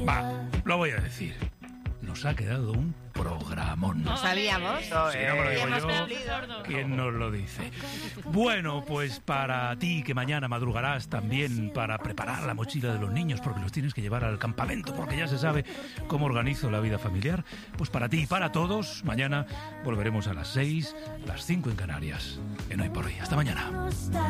Va, lo voy a decir. Nos ha quedado un programón. ¿No sabíamos? Si no me lo digo Hemos yo, cumplido. ¿quién nos lo dice? Bueno, pues para ti que mañana madrugarás también para preparar la mochila de los niños porque los tienes que llevar al campamento porque ya se sabe cómo organizo la vida familiar, pues para ti y para todos, mañana volveremos a las 6, las 5 en Canarias. En Hoy por Hoy. Hasta mañana.